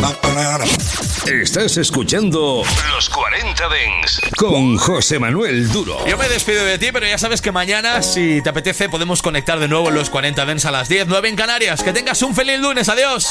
Estás escuchando Los 40 Dents con José Manuel Duro. Yo me despido de ti, pero ya sabes que mañana, si te apetece, podemos conectar de nuevo en Los 40 Dents a las 10, 9 en Canarias. Que tengas un feliz lunes. Adiós.